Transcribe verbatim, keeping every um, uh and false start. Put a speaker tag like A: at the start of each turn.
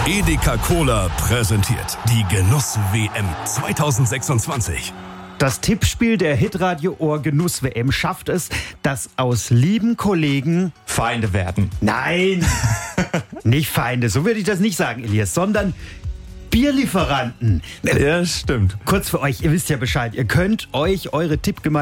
A: Edeka Cola präsentiert die Genuss-W M zwanzig sechsundzwanzig.
B: Das Tippspiel der Hitradio Ohr Genuss-W M schafft es, dass aus lieben Kollegen
C: Feinde werden.
B: Nein, nicht Feinde, so würde ich das nicht sagen, Elias, sondern Bierlieferanten.
C: Ja, stimmt.
B: Kurz für euch, ihr wisst ja Bescheid, ihr könnt euch eure Tippgemeinschaft